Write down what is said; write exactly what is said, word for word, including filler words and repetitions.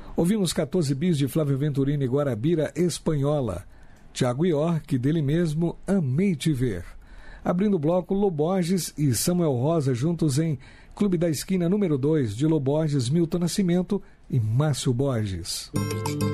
Ouvimos quatorze bis de Flávio Venturini e Guarabira Espanhola. Tiago York, dele mesmo, Amei Te Ver. Abrindo o bloco, Lô Borges e Samuel Rosa juntos em Clube da Esquina número dois, de Lô Borges, Milton Nascimento e Márcio Borges.